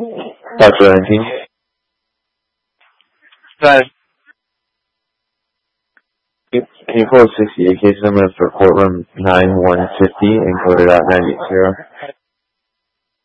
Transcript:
Dr. 19. Guys, Can you pull up 68 case number for courtroom 9150 and code it out 90?